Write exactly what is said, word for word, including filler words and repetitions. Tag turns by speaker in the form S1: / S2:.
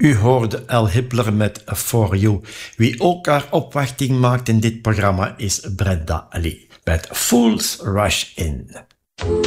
S1: U hoorde El Hippler met For You. Wie ook haar opwachting maakt in dit programma is Brenda Lee met Fools Rush In.